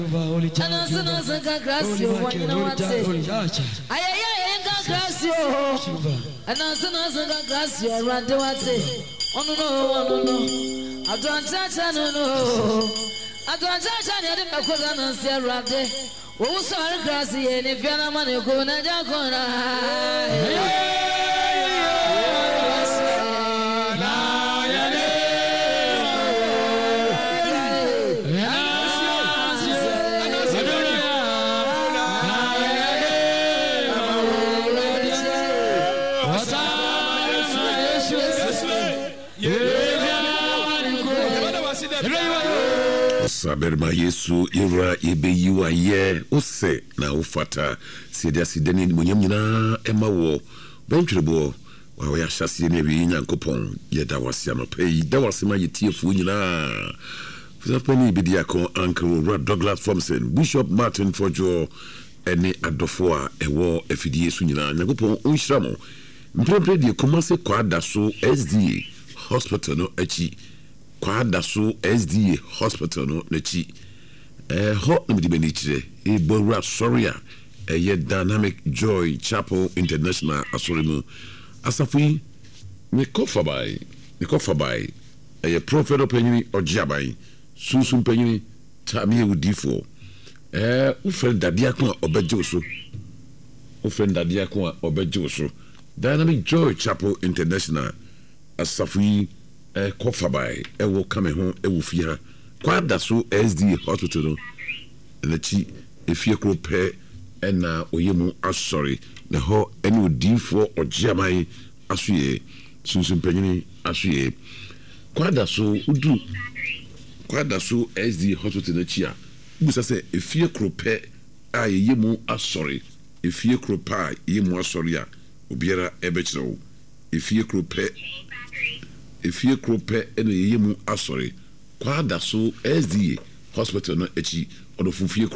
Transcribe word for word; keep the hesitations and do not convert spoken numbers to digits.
Anasana sanga grasio wanyina wate. Ayaya yenga grasio. Anasana sanga grasio rande wate. Ono no ono no. Adwanchacha no no. Adwanchacha ne de makoda na sia rande. Wo so ar grasio ne fiana mane ko na jakona. Saberma Yesu ira ebeyiwa ye ose na ufata sedia sideni munyam nyina ema wo bentwrebo wa wa yahase ne bi nyankopon ye dawase no pay dawase ma yetiefu nyina fuzapani bi diakon Uncle Rod Douglas Thompson Bishop Martin Fojo ene adofo a ewo afidie su nyina nyankopon onhyiramo mprempre die komase kwada so S D A hospital no achi kwada so S D A hospital no nachi eh ho no bi beni kire e bowra soria eh Dynamic Joy Chapel International asorimu asafi me kofa bai me kofa bai eh prophet opanyini ojiabai sunsun panyini tami udifo eh u friend dadia ko obeje so u friend dadia ko obeje so Dynamic Joy Chapel International asafi eh kofa bai e wo kame ho e wo fia kwada so S D A hospital no na chi efie kro pe ena oyemu asori na ho eni odifo ojiamai asuye sunsun panyini asuye kwada so udu kwada so S D A hospital na chi a busa se efie kro pe a yemu asori efie kro pa yemu asori a obiara ebechiro efie kro pe efie kro pe ena yemu asori kwada so S D A hospital no echi odofufie